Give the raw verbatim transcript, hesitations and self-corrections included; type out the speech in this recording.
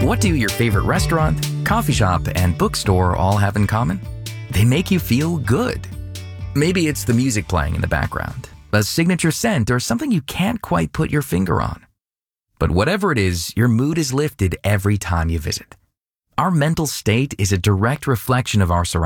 What do your favorite restaurant, coffee shop, and bookstore all have in common? They make you feel good. Maybe it's the music playing in the background, a signature scent, or something you can't quite put your finger on. But whatever it is, your mood is lifted every time you visit. Our mental state is a direct reflection of our surroundings.